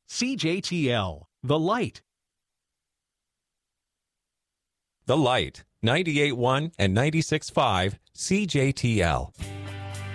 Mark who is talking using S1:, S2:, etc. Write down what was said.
S1: CJTL, The Light.
S2: The Light, 98.1 and 96.5 CJTL.